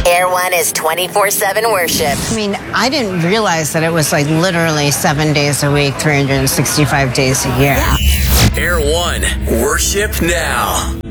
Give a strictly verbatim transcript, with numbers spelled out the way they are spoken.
Air One is twenty-four seven worship. I mean, I didn't realize that it was like literally seven days a week, three hundred sixty-five days a year. Air One, worship now.